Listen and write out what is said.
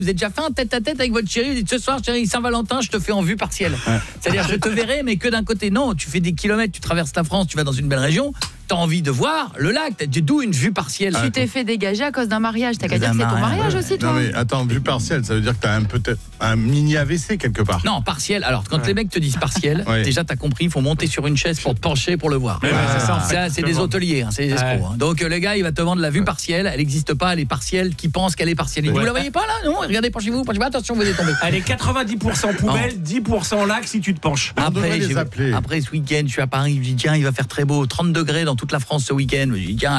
Vous avez déjà fait un tête-à-tête avec votre chérie, vous dites ce soir chérie, Saint-Valentin, je te fais en vue partielle. C'est-à-dire je te verrai mais que d'un côté. Non, tu fais des kilomètres, tu traverses la France, tu vas dans une belle région, t'as envie de voir le lac, d'où une vue partielle. Tu t'es fait dégager à cause d'un mariage, t'as qu'à dire que c'est ton mariage aussi toi. Non mais attends, vue partielle, ça veut dire que t'as peut-être un mini AVC quelque part. Non, partiel. Alors quand les mecs te disent partiel, déjà t'as compris, il faut monter sur une chaise pour te pencher pour le voir. Ça c'est des hôteliers, c'est des escrocs. Donc le gars, il va te vendre la vue partielle, elle n'existe pas, elle est partielle, qui pense qu'elle est partielle. Vous la voyez pas là? Non, regardez, penchez-vous, attention, vous allez tomber. Elle est 90% poubelle, 10% lac si tu te penches. Après ce week-end, je suis à Paris, je dis tiens, il va faire très beau, 30 degrés dans toute la France ce week-end. Je dis tiens,